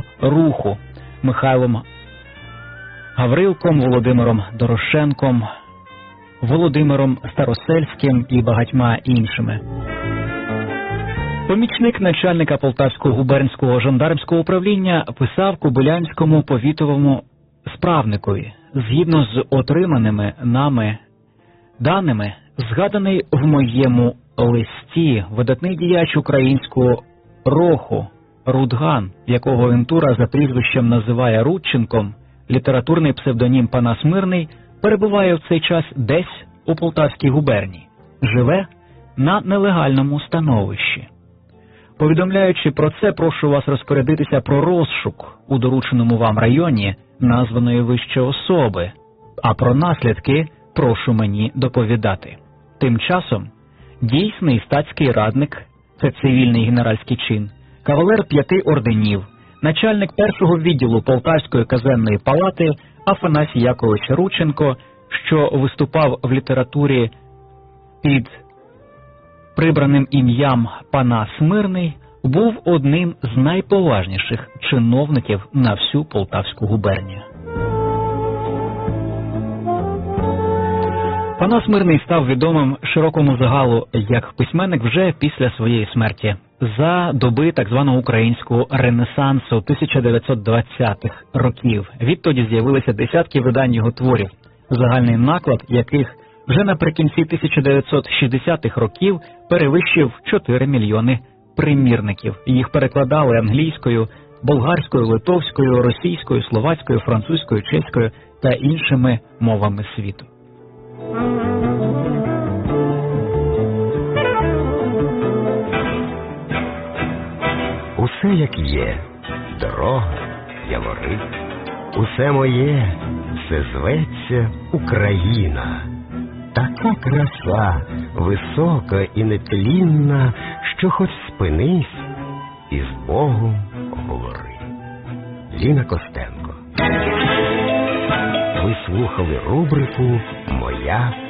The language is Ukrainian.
руху Михайлом Гаврилком, Володимиром Дорошенком, Володимиром Старосельським і багатьма іншими. Помічник начальника Полтавського губернського жандармського управління писав Кобилянському повітовому справникові: згідно з отриманими нами даними, згаданий в моєму листі видатний діяч українського руху Рудган, якого Вентура за прізвищем називає Рудченком, літературний псевдонім пана Смирний, перебуває в цей час десь у Полтавській губернії, живе на нелегальному становищі. Повідомляючи про це, прошу вас розпорядитися про розшук у дорученому вам районі названої вище особи, а про наслідки прошу мені доповідати. Тим часом дійсний статський радник, це цивільний генеральський чин, кавалер 5 орденів, начальник першого відділу Полтавської казенної палати Афанасій Якович Рудченко, що виступав в літературі під прибраним ім'ям пана Смирний, був одним з найповажніших чиновників на всю Полтавську губернію. Пана Смирний став відомим широкому загалу як письменник вже після своєї смерті, за доби так званого українського ренесансу 1920-х років. Відтоді з'явилися десятки видань його творів, загальний наклад яких вже наприкінці 1960-х років перевищив 4 мільйони примірників. Їх перекладали англійською, болгарською, литовською, російською, словацькою, французькою, чеською та іншими мовами світу. Усе як є, дорога, явори, усе моє, все зветься Україна. Така краса, висока і нетлінна, що хоч спинись і з Богом говори. Ліна Костенко. Ви слухали рубрику «Моя